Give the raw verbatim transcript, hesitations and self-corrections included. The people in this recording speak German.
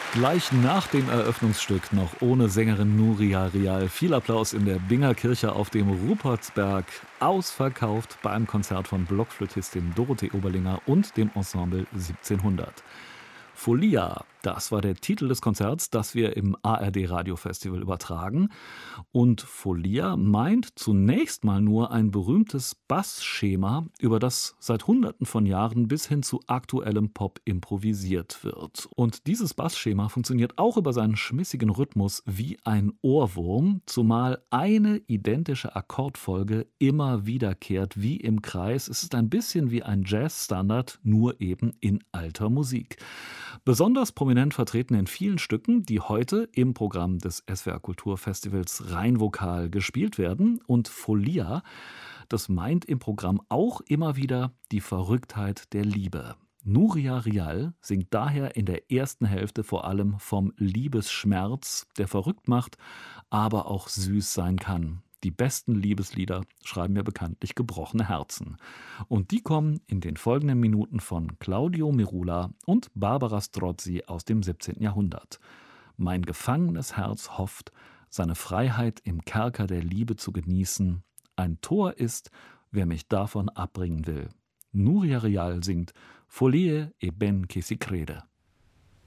Gleich nach dem Eröffnungsstück, noch ohne Sängerin Nuria Rial. Viel Applaus in der Binger Kirche auf dem Rupertsberg. Ausverkauft beim Konzert von Blockflötistin Dorothee Oberlinger und dem Ensemble siebzehnhundert. Folia, das war der Titel des Konzerts, das wir im A R D Radiofestival übertragen. Und Folia meint zunächst mal nur ein berühmtes Bassschema, über das seit Hunderten von Jahren bis hin zu aktuellem Pop improvisiert wird. Und dieses Bassschema funktioniert auch über seinen schmissigen Rhythmus wie ein Ohrwurm, zumal eine identische Akkordfolge immer wiederkehrt wie im Kreis. Es ist ein bisschen wie ein Jazzstandard, nur eben in alter Musik. Besonders prominent vertreten in vielen Stücken, die heute im Programm des S W R Kulturfestivals Rheinvokal gespielt werden. Und Folia, das meint im Programm auch immer wieder die Verrücktheit der Liebe. Nuria Rial singt daher in der ersten Hälfte vor allem vom Liebesschmerz, der verrückt macht, aber auch süß sein kann. Die besten Liebeslieder schreiben ja bekanntlich gebrochene Herzen. Und die kommen in den folgenden Minuten von Claudio Merula und Barbara Strozzi aus dem siebzehnten Jahrhundert. Mein gefangenes Herz hofft, seine Freiheit im Kerker der Liebe zu genießen. Ein Tor ist, wer mich davon abbringen will. Nuria Rial singt Folie e ben che si crede.